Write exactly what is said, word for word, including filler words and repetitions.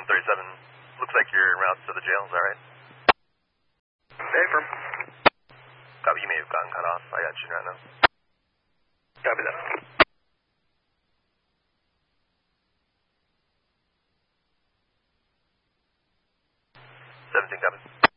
thirty-seven. Looks like you're en route to the jail, is that right? Hey, firm. Copy, you may have gotten cut off. I got you right now. Copy that. seventeen, copy.